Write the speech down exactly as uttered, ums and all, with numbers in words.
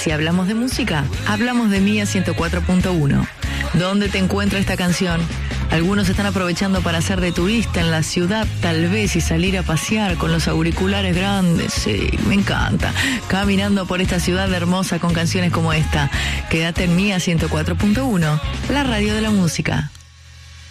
Si hablamos de música, hablamos de Mía ciento cuatro punto uno. ¿Dónde te encuentra esta canción? Algunos están aprovechando para hacer de turista en la ciudad, tal vez, y salir a pasear con los auriculares grandes. Sí, me encanta. Caminando por esta ciudad hermosa con canciones como esta. Quédate en Mía ciento cuatro punto uno, la radio de la música.